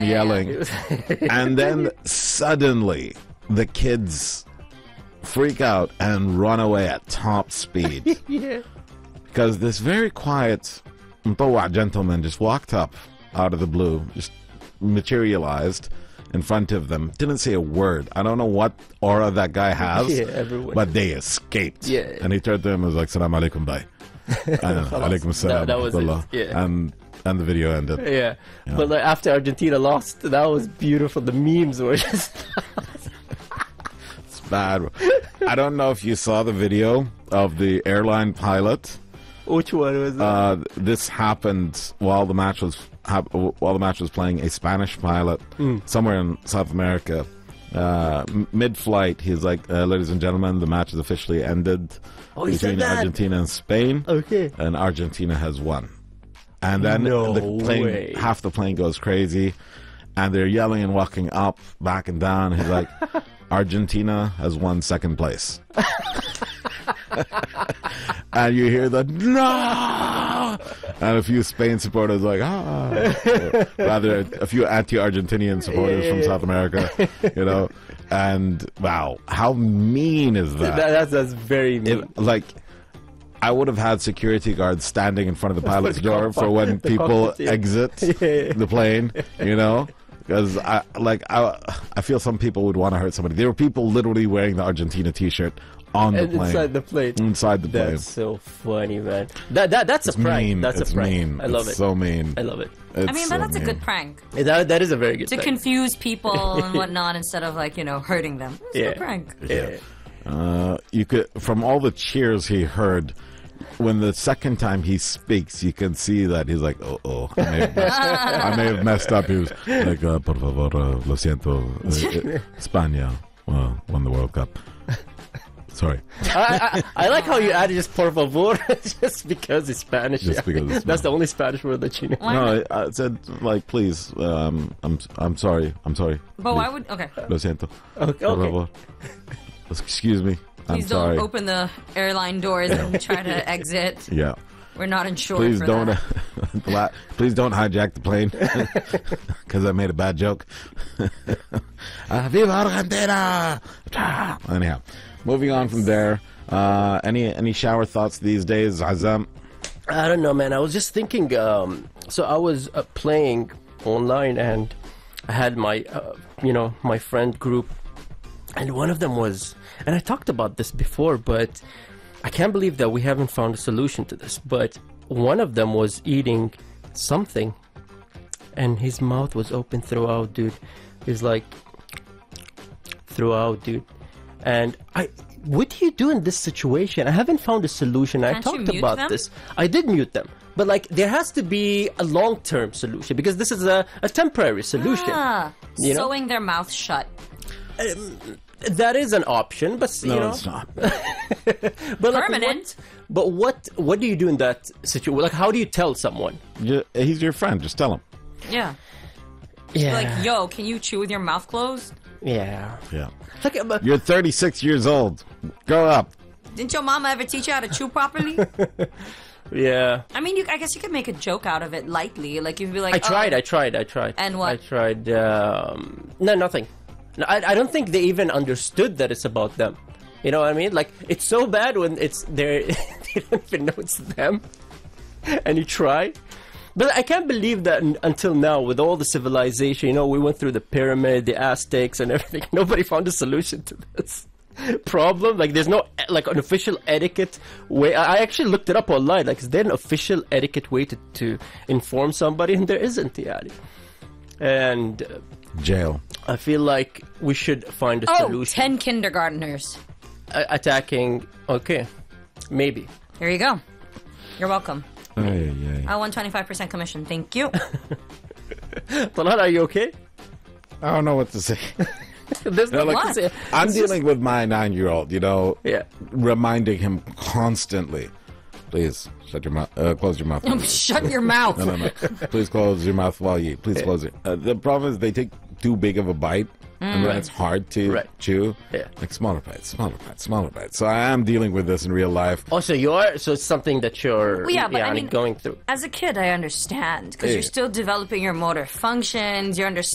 yelling. And then suddenly the kids freak out and run away at top speed. Yeah. Because this very quiet Mtawa gentleman just walked up out of the blue, just materialized in front of them, didn't say a word. I don't know what aura that guy has, everyone. but they escaped. Yeah. And he turned to him and was like, Salam alaikum, bye. Alaikum salam. That was it. Wallah. Yeah. And the video ended. Yeah. But like, after Argentina lost, that was beautiful. The memes were just... It's bad. I don't know if you saw the video of the airline pilot. Which one was it? This happened while the match was playing. A Spanish pilot somewhere in South America, mid-flight, he's like, "Ladies and gentlemen, the match has officially ended between Argentina and Spain. Okay, and Argentina has won." And then half the plane goes crazy, and they're yelling and walking up, back and down. He's like, "Argentina has won second place." And you hear the no, and a few Spain supporters like rather a few anti-Argentinian supporters from South America, you know. And wow, how mean is that? That's very mean. Like, I would have had security guards standing in front of the pilot's door for when people exit the plane, you know. Because I feel some people would want to hurt somebody. There were people literally wearing the Argentina T-shirt on the plane. Inside the plane. Inside the plane. That's so funny, man. That's a prank. Mean. That's it's a prank. Mean. I love it. So mean. I love it. I mean, but that's a good prank. That is a very good to prank. confuse people and whatnot instead of hurting them. It's a good prank. Yeah. You could, from all the cheers he heard, when the second time he speaks, you can see that he's like, I may have messed up. He was like, por favor, lo siento, España won the World Cup. Sorry. I like how you added just por favor, just because it's Spanish. Just because it's That's the only Spanish word that you know. No, I said please. I'm sorry. But why would Lo siento. Okay. Por favor. Excuse me. Please don't open the airline doors and try to exit. Yeah. We're not insured Please for don't, that. please don't hijack the plane because I made a bad joke. Viva Argentina! Anyhow, moving on from there. Any shower thoughts these days, Azam? I don't know, man. I was just thinking. So I was playing online, and I had my, my friend group, and one of them was, and I talked about this before, but I can't believe that we haven't found a solution to this. But one of them was eating something, and his mouth was open throughout, dude. He's like, throughout, dude. And what do you do in this situation? I haven't found a solution. I talked about this. I did mute them. But there has to be a long-term solution, because this is a temporary solution. Sewing their mouth shut. That is an option, but it's not. But permanent. But what do you do in that situation? Like, how do you tell someone? He's your friend. Just tell him. Yeah. Yeah. Like, yo, can you chew with your mouth closed? Yeah. Yeah. You're 36 years old. Grow up. Didn't your mama ever teach you how to chew properly? Yeah. I mean, I guess you could make a joke out of it lightly. Like, you'd be like, I tried. And what? I tried. No, nothing. No, I don't think they even understood that it's about them. You know what I mean? Like, it's so bad when it's there. They don't even know it's them. And you try. But I can't believe that until now, with all the civilization, we went through the pyramid, the Aztecs, and everything. Nobody found a solution to this problem. Like, there's no an official etiquette way. I actually looked it up online. Like, is there an official etiquette way to inform somebody? And there isn't, yani. And jail. I feel like we should find a solution. 10 kindergarteners attacking. Okay, maybe. Here you go. You're welcome. I won 25% commission. Thank you. Talat, are you okay? I don't know what to say. There's no what? to say. I'm dealing with my 9-year-old, Yeah. reminding him constantly, please shut your mouth, close your mouth. Shut your mouth. No. Please close your mouth while you eat. Please close it. The problem is they take too big of a bite, and then it's hard to chew. Yeah. Like smaller bites. So I am dealing with this in real life. So it's something that you're but I mean, going through. As a kid, I understand, because you're still developing your motor functions. You're understanding